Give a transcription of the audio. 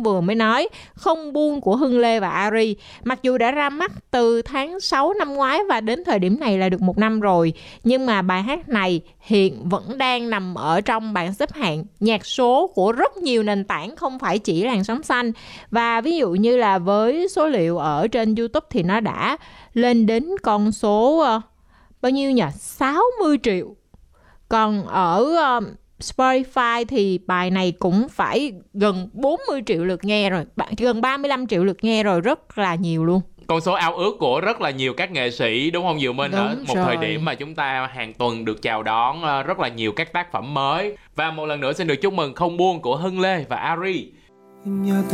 vừa mới nói, Không Buông của Hưng Lê và Ari. Mặc dù đã ra mắt từ tháng 6 năm ngoái và đến thời điểm này là được 1 năm rồi, nhưng mà bài hát này hiện vẫn đang nằm ở trong bảng xếp hạng nhạc số của rất nhiều nền tảng, không phải chỉ làn sóng xanh. Và ví dụ như là với số liệu ở trên YouTube thì nó đã lên đến con số bao nhiêu nhỉ? 60 triệu. Còn ở Spotify thì bài này cũng phải gần 40 triệu lượt nghe rồi, gần 35 triệu lượt nghe rồi, rất là nhiều luôn. Con số ao ước của rất là nhiều các nghệ sĩ, đúng không Diệu Minh? Đúng Ở một rồi. thời điểm mà chúng ta hàng tuần được chào đón rất là nhiều các tác phẩm mới. Và một lần nữa xin được chúc mừng Không Buông của Hưng Lê và Ari.